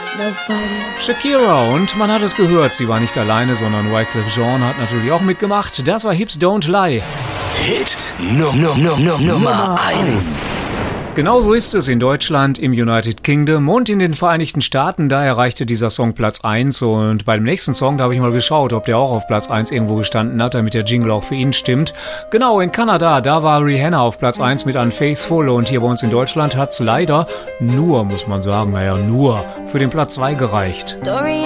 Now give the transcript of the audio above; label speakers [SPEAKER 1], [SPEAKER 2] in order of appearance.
[SPEAKER 1] Shakira, und man hat es gehört, sie war nicht alleine, sondern Wyclef Jean hat natürlich auch mitgemacht. Das war Hips Don't Lie.
[SPEAKER 2] Hit Nummer 1.
[SPEAKER 1] Genauso ist es in Deutschland, im United Kingdom und in den Vereinigten Staaten. Da erreichte dieser Song Platz 1 und bei dem nächsten Song, da habe ich mal geschaut, ob der auch auf Platz 1 irgendwo gestanden hat, damit der Jingle auch für ihn stimmt. Genau, in Kanada, da war Rihanna auf Platz 1 mit Unfaithful und hier bei uns in Deutschland hat es leider nur, muss man sagen, nur für den Platz 2 gereicht.
[SPEAKER 3] Story